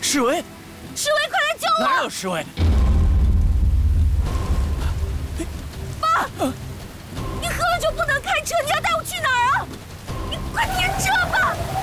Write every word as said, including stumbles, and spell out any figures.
世维， 世维，快来救我！ 哪有世维？ 爸，你喝了酒不能开车，你要带我去哪儿啊？你快停车吧！